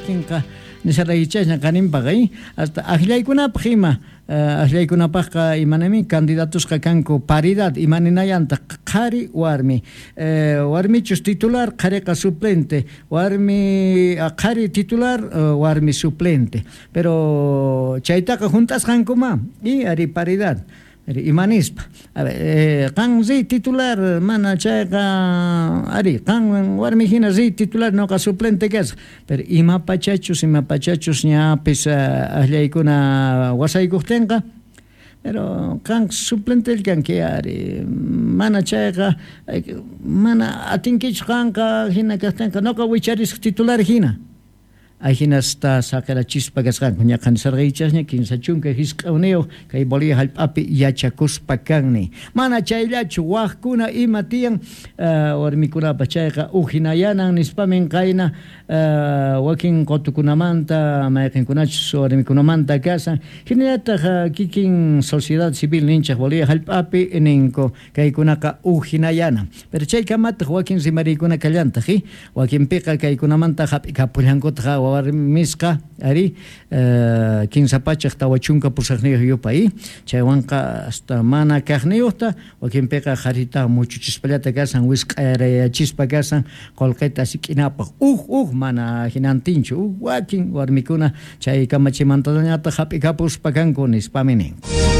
wakinqa nisaraychasna kaninpaqay hasta aqllaykunapaq ima aqllaykunapaqqa imanami candidatusqa kanku paridad imaninayanta qari warmi warmichus titular qariqa suplente warmi qari titular warmi suplente pero chaytaqa juntasqankuma y ari paridad imanispa qan zi titular mana chayqa ari qan warmi hina zi titular noqa suplente kasqa pero imapachachus ñapis aqllaykuna wasaykuqtinqa pero qan suplente kanki ari mana chayqa mana atinkichu qanqa hina kaqtinqa noqa wicharisqa titular hina ahina sta saqirachispa kasqanku ñaqa nisarqaychasña kinsa chunka hisq'uniyuq kay Bolivia hallp'api yachakuspa kanni mana chayllachu waqkuna ima tiyan warmikunapa chayqa ujinayanan nispamin qayna wakin qotukunamanta mayqinkunachus warmikunamanta kasan hinallataq kikin sociedad civil ninchaq Bolivia hallp'api ninku kaykunaqa ujinayanan pero chaykamataq wakin rimarikuna kallantaq wakinpiqa kaykunamanta hap'ikapullankuta warmisqa ari kinsapachaq tawachunka pusaqniyuq yupay chaywanqa hasta mana kaqniyuqta wakinpiqa qarita muchuchispallata kasan wisq'ayarayachispa kasan qolqita sik'inapaq mana hinantinchu wakin warmikuna chay kamachimantañata hap'ikapuspa kanku nispami ninku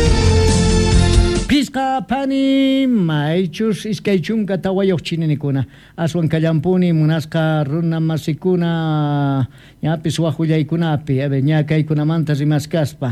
Pisqa pani maychus iskay chunka tawayuq chininikuna aswan kallampuni munasqa runa masikuna ñapis waqullaykunapi ña kaykunamanta rimaskaspa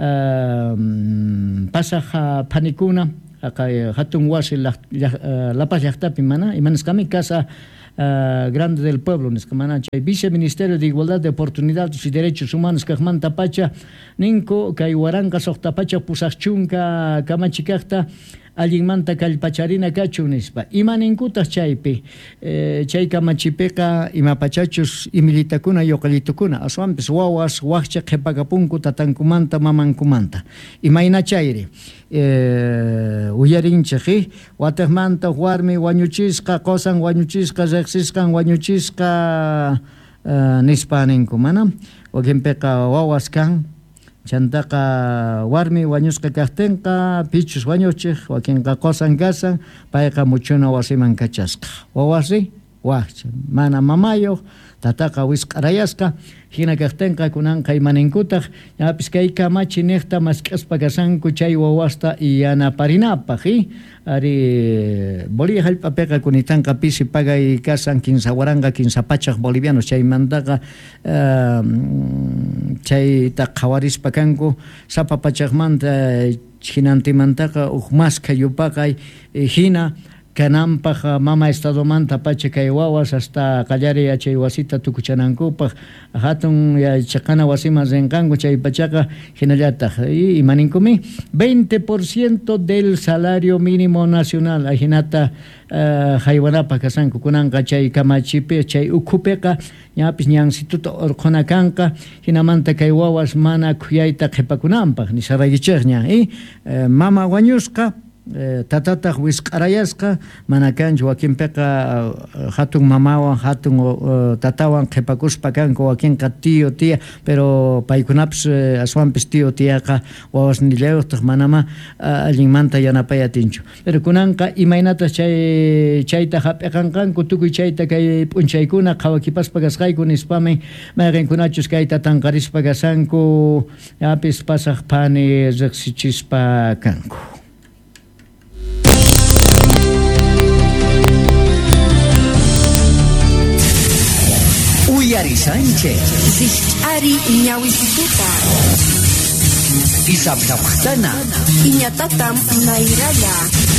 pasaq panikuna hatun wasi Lapas llaqtapi mana imanasqami casa grande del pueblo niskamana chay viceministerio de igualdad de oportunidades y derechos humanos kaqmanta pacha ninku kay waranqa suqta pacha pusaqchunka kamachikaqta allinmanta kallpacharina kachu nispa imaninkutaq chaypi chay kamachipiqa imapachachus imilitakuna yoqallitukuna aswanpis wawas waqcha qhipakapunku tatankumanta mamankumanta imayna chayri uyarinchaqi wataqmanta warmi wañuchisqa qosan wañuchisqa riqsisqan wañuchisqa nispa ninku mana wakinpiqa wawas kan chantaqa warmi wañusqa kaqtinqa pichus wañuchiq wakinqa qosan kasan payqa muchuna wasiman kachasqa wawasi waqcha mana mamayuq tataqa wisq'arayasqa hina kaqtinqa kunanqa imaninkutaq ñapis kay kamachi niqta mask'aspa kasanku chay wawasta yanaparinapaq ari Bolivia hallp'apiqa kunitanqa pisi pagay kasan kinsa waranqa kinsa pachaq bolivianos chaymantaqa chayta qhawarispa kanku sapa pachaqmanta hinantimantaqa uqmasqa yupaqay hina kananpaq mama estadomanta pacha kay wawas hasta qallari chay wasita tukuchanankupaq hatun chaqana wasiman rinqanku chay pachaqa hinallataq imaninkumi 20% del salario mínimo nacional hinata haywanapaq kasanku kunanqa chay kamachipi chay ukhupiqa ñapis ñansituta urquna kanqa hinamanta kay wawas mana khuyayta qhipakunanpaq nisaraychaqña mama wañusqa tatataq wisq'arayasqa mana kanchu wakinpiqa hatun mamawan hatun tatawan qhipakuspa kanku wakinqa tío tía pero paykunapis aswanpis tío tíaqa wawasnillayuqtaq manama allinmanta yanapayatinchu pero kunanqa imaynatas chayta hap'iqanqanku tukuy chayta kay p'unchaykuna qhawakipaspa kasqayku nispami mayqinkunachus kayta tanqarispa kasanku yapis pasaq pani riqsichispa kanku Uyari Sánchez Zich'ari ñawisituta Isabqapqtana Iñatatam nayralla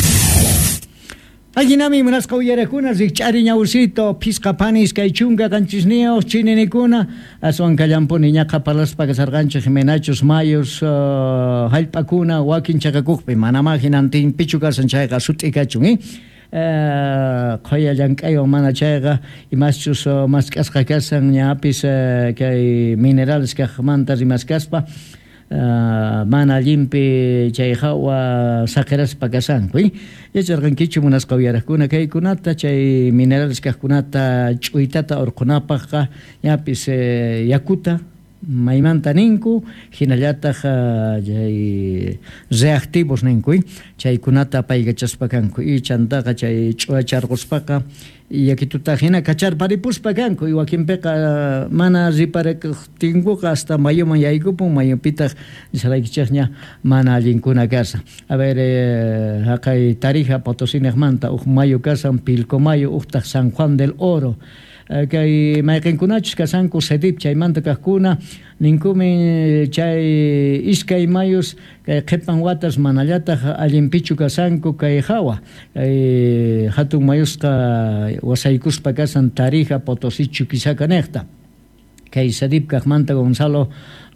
Allinami munasqa uyarakuna zich'ari ñawsito pisqa panis kay chunka qanchisniyoq chininikuna aswan kallampuni ñaqa palaspa kasarqanchik Jimenachus mayos hallp'akuna wakin chakakuqpi manama hinantinpichu karsan chayqa sut'ikachun qoya llank'aywan mana chayqa imaschus mask'asqa kasan ñapis kay minerales kaqmanta rimaskaspa mana allinpi chay hawa saqiras pakasanku yacharqankichu munasqa uyaraqkuna kaykunata chay minerales kaqkunata ch'uytata urqunapaqqa ñapis yakuta maymanta ninku hinallataq chay reactivos ninku chaykunata paygachaspa kanku chantaqa chay ch'uacharquspaqa yakituta hina kacharparipuspa kanku wakinpiqa mana riparaqtinkuqa hasta mayuman yaykupun mayupitaq nisaraykichaqña mana allinkuna kasa a ver haqay Tarija Potosí niqmanta uq mayu kasan Pilcomayo uqtaq San Juan del Oro kay mayqinkunachus kasanku Sedip chaymanta kaqkuna ninkumi chay iskay mayus kay qhipan watas manallataq allinpichu kasanku kay hawa kay hatun mayusqa wasaykuspa kasan Tarija Potosí Chuquisaca niqta kay Sedip kaqmanta Gonzalo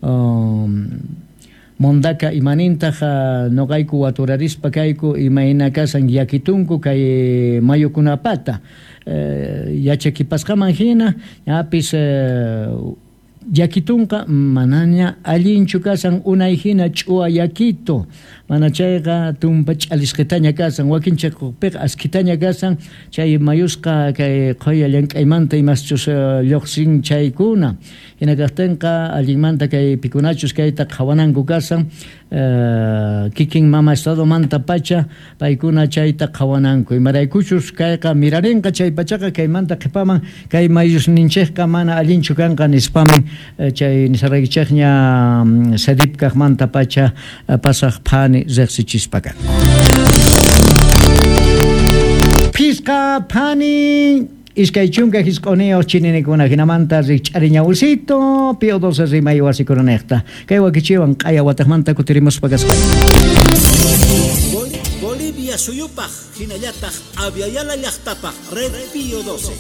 Mondaka imanintaq noqayku waturarispa kayku imayna kasan yakitunku kay mayukunapata yachakipasqaman hina ñapis yakitunqa manaña allinchu kasan unay hina ch'uwa yakito mana chayqa tumpa ch'alisqitaña kasan wakinchikpiqa askitaña kasan chay mayusqa kay qoya llank'aymanta imaschus lluqsin chaykuna hina kaqtinqa allinmanta kay pikunachus kayta qhawananku kasan kikin mama estado manta pacha paykuna chayta qhawananku imaraykuchus kayqa mirarinqa chay pachaqa kaymanta qipaman kay mayusninchikqa mana allinchu kanqa nispaman chay nisaraykichaqña Sedip kaqmanta pacha pasaq phani riqsichispaqa Pisqa phani iskay chunka hisq'uniyuq chininikuna hinamanta riqch'ariñawsito Pío XII rimay wasikuna niqta kay wakichiwan q'aya wataqmanta kutirimuspa kasqa Bolivia suyupaq hinallataq Aviala llaqtapaq Red Pío XII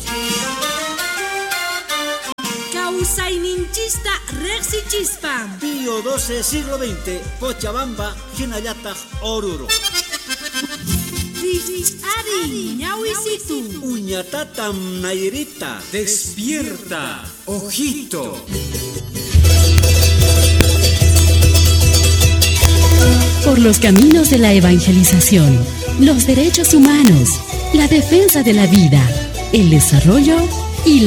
Kawsayninchista riqsichispa Pío XII siglo XX Cochabamba hinallataq Oruro Ari ñawisitu Uñatatam Nairita despierta ojito Por los caminos de la evangelización, los derechos humanos, la defensa de la vida, el desarrollo